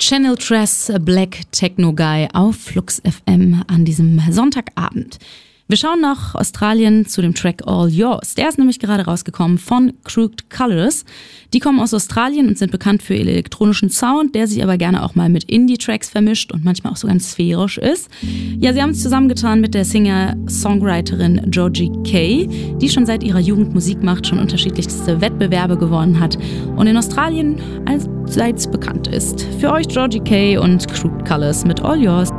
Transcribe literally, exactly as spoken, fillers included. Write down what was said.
Channel Tress, Black Techno Guy auf Flux F M an diesem Sonntagabend. Wir schauen nach Australien zu dem Track All Yours. Der ist nämlich gerade rausgekommen von Crooked Colours. Die kommen aus Australien und sind bekannt für ihren elektronischen Sound, der sich aber gerne auch mal mit Indie-Tracks vermischt und manchmal auch so ganz sphärisch ist. Ja, sie haben es zusammengetan mit der Singer-Songwriterin Georgie Kay, die schon seit ihrer Jugend Musik macht, schon unterschiedlichste Wettbewerbe gewonnen hat und in Australien allseits bekannt ist. Für euch Georgie Kay und Crooked Colours mit All Yours.